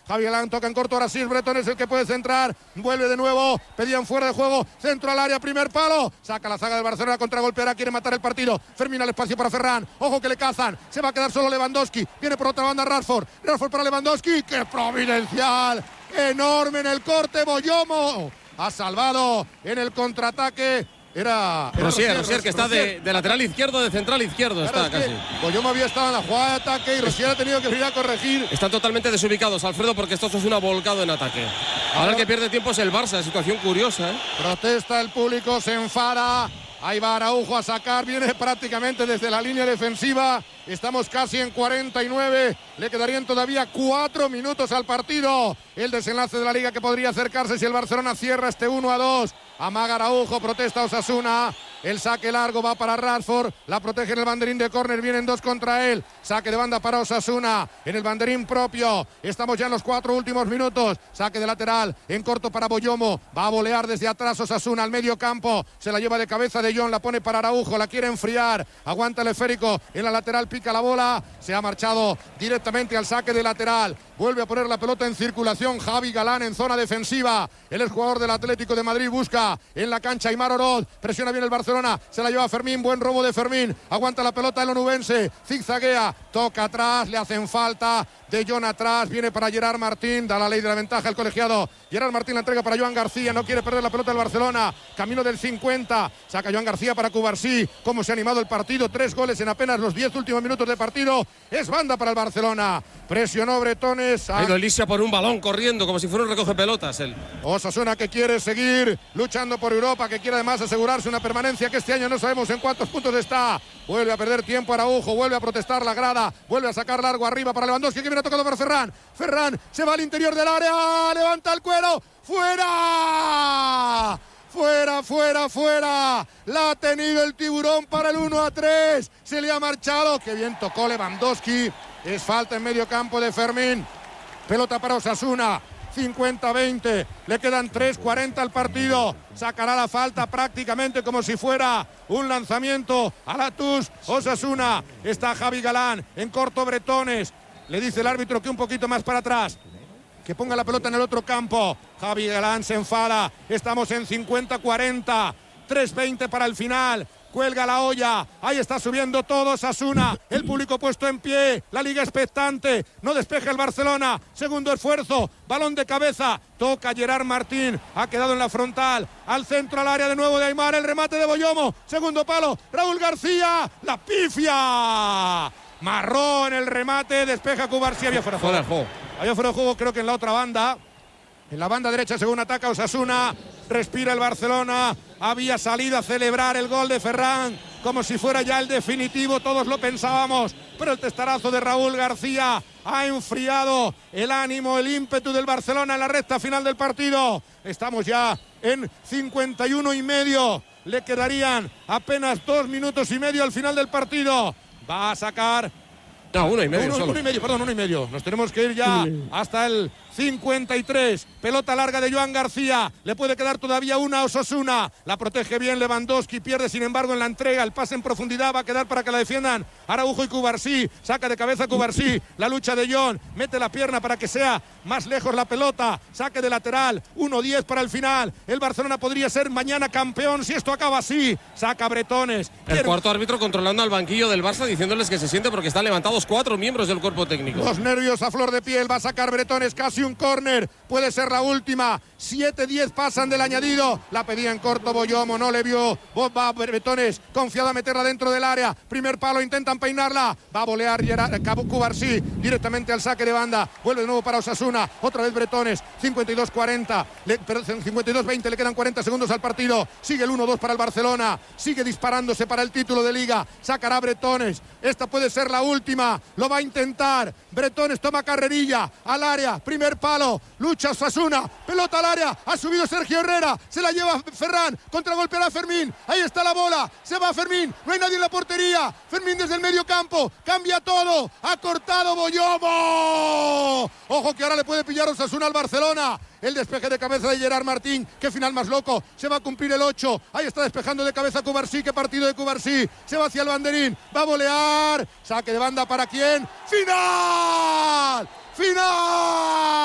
Javi Galán toca en corto, ahora sí, Bretón es el que puede centrar, vuelve de nuevo, pedían fuera de juego, centro al área, primer palo, saca la zaga del Barcelona, contragolpeará, quiere matar el partido, Fermín al espacio para Ferran, ojo que le cazan, se va a quedar solo Lewandowski, viene por otra banda Rashford para Lewandowski, ¡qué providencial! Enorme en el corte, Boyomo ha salvado en el contraataque. Era Rosier, que está de lateral izquierdo, de central izquierdo. Claro, está casi. Boyomo había estado en la jugada de ataque y Rosier ha tenido que venir a corregir. Están totalmente desubicados, Alfredo, porque esto es una volcado en ataque. Ahora el que pierde tiempo es el Barça, situación curiosa, ¿eh? Protesta el público, se enfada. Ahí va Araujo a sacar, viene prácticamente desde la línea defensiva. Estamos casi en 49, le quedarían todavía 4 minutos al partido. El desenlace de la Liga que podría acercarse si el Barcelona cierra este 1-2. Amaga Araujo, protesta Osasuna. El saque largo va para Rashford, la protege en el banderín de córner, vienen 2 contra él. Saque de banda para Osasuna, en el banderín propio. Estamos ya en los 4 últimos minutos. Saque de lateral, en corto para Boyomo. Va a volear desde atrás Osasuna al medio campo. Se la lleva de cabeza de Jong, la pone para Araujo, la quiere enfriar. Aguanta el esférico, en la lateral pica la bola. Se ha marchado directamente al saque de lateral. Vuelve a poner la pelota en circulación Javi Galán en zona defensiva. El exjugador del Atlético de Madrid busca en la cancha Aimar Oroz. Presiona bien el Barcelona. Se la lleva Fermín. Buen robo de Fermín. Aguanta la pelota el onubense. Zigzaguea. Toca atrás. Le hacen falta. De Jong atrás. Viene para Gerard Martín. Da la ley de la ventaja el colegiado. Gerard Martín la entrega para Joan García. No quiere perder la pelota el Barcelona. Camino del 50. Saca Joan García para Cubarsí. Cómo se ha animado el partido. 3 goles en apenas los 10 últimos minutos de partido. Es banda para el Barcelona. Presionó Bretones. Ha ido Elisa por un balón corriendo como si fuera un recoge pelotas él. Osasuna que quiere seguir luchando por Europa, que quiere además asegurarse una permanencia que este año no sabemos en cuántos puntos está. Vuelve a perder tiempo Araujo, vuelve a protestar la grada, vuelve a sacar largo arriba para Lewandowski, que viene tocado para Ferran. Ferran se va al interior del área, levanta el cuero, ¡fuera! Fuera. La ha tenido el tiburón para el 1-3. Se le ha marchado. Qué bien tocó Lewandowski. Es falta en medio campo de Fermín. Pelota para Osasuna. 50-20. Le quedan 3:40 al partido. Sacará la falta prácticamente como si fuera un lanzamiento a la TUS. Osasuna. Está Javi Galán. En corto Bretones. Le dice el árbitro que un poquito más para atrás. Que ponga la pelota en el otro campo. Javi Galán se enfada. Estamos en 50-40. 3:20 para el final. Cuelga la olla. Ahí está subiendo todo Osasuna. El público puesto en pie. La liga expectante. No despeja el Barcelona. Segundo esfuerzo. Balón de cabeza. Toca Gerard Martín. Ha quedado en la frontal. Al centro, al área de nuevo de Aimar. El remate de Boyomo. Segundo palo. Raúl García. La pifia. Marró en el remate. Despeja Cubarsí. Había fuera de juego. Había fuera de juego, creo que en la otra banda. En la banda derecha, según ataca Osasuna. Respira el Barcelona. Había salido a celebrar el gol de Ferran como si fuera ya el definitivo. Todos lo pensábamos. Pero el testarazo de Raúl García ha enfriado el ánimo, el ímpetu del Barcelona en la recta final del partido. Estamos ya en 51,5. Le quedarían apenas 2 minutos y medio al final del partido. Va a sacar... No, 1,5 solo. 1,5, perdón, 1,5. Nos tenemos que ir ya hasta el 53. Pelota larga de Joan García. Le puede quedar todavía una a Osasuna. La protege bien Lewandowski. Pierde, sin embargo, en la entrega. El pase en profundidad va a quedar para que la defiendan Araujo y Cubarsí. Saca de cabeza Cubarsí. La lucha de Jong. Mete la pierna para que sea más lejos la pelota. Saque de lateral. 1-10 para el final. El Barcelona podría ser mañana campeón si esto acaba así. Saca Bretones. El cuarto árbitro controlando al banquillo del Barça, diciéndoles que se siente porque están levantados 4 miembros del cuerpo técnico. Los nervios a flor de piel. Va a sacar Bretones, casi un córner. Puede ser la última. 7-10 pasan del añadido. La pedía en corto Boyomo, no le vio. Va Bretones, confiado a meterla dentro del área. Primer palo, intentan peinarla. Va a volear Cubarsí directamente al saque de banda. Vuelve de nuevo para Osasuna. Otra vez Bretones. 52-40. 52-20. Le quedan 40 segundos al partido. Sigue el 1-2 para el Barcelona. Sigue disparándose para el título de Liga. Sacará Bretones. Esta puede ser la última. Lo va a intentar. Bretones toma carrerilla al área. Primer palo. Lucha Osasuna. Pelota al área. Ha subido Sergio Herrera. Se la lleva Ferran. Contragolpeará Fermín. Ahí está la bola. Se va Fermín. No hay nadie en la portería. Fermín desde el medio campo. Cambia todo. Ha cortado Boyomo. Ojo que ahora le puede pillar Osasuna al Barcelona. El despeje de cabeza de Gerard Martín. Qué final más loco. Se va a cumplir el 8. Ahí está despejando de cabeza Cubarsí. Qué partido de Cubarsí. Se va hacia el banderín. Va a volear. Saque de banda para quién. ¡Final! ¡Final!